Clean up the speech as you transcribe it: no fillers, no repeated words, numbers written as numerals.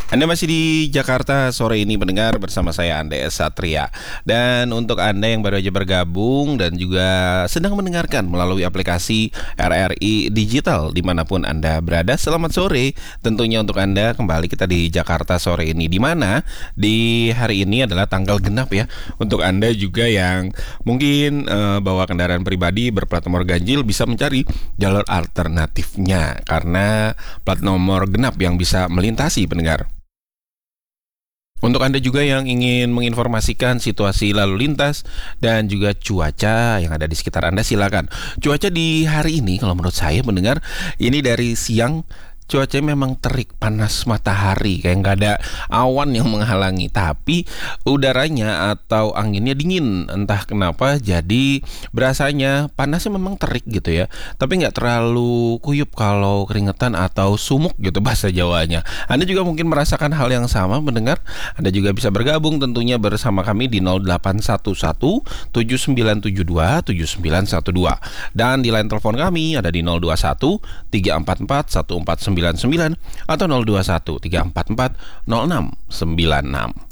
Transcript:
Anda masih di Jakarta sore ini mendengar bersama saya Andes Satria. Dan untuk Anda yang baru aja bergabung dan juga sedang mendengarkan melalui aplikasi RRI Digital dimanapun Anda berada, selamat sore. Tentunya untuk Anda kembali kita di Jakarta sore ini, di mana di hari ini adalah tanggal genap ya. Untuk Anda juga yang mungkin bawa kendaraan pribadi berplat nomor ganjil bisa mencari jalur alternatifnya karena plat nomor genap yang bisa melintasi pendengar. Untuk Anda juga yang ingin menginformasikan situasi lalu lintas dan juga cuaca yang ada di sekitar Anda, silakan. Cuaca di hari ini kalau menurut saya mendengar ini dari siang cuacanya memang terik, panas matahari, kayak nggak ada awan yang menghalangi, tapi udaranya atau anginnya dingin, entah kenapa jadi berasanya panasnya memang terik gitu ya, tapi nggak terlalu kuyup kalau keringetan atau sumuk gitu bahasa Jawanya. Anda juga mungkin merasakan hal yang sama mendengar. Anda juga bisa bergabung tentunya bersama kami di 0811 7972 7912 dan di line telepon kami ada di 021 344 1499 atau 021 344 0696.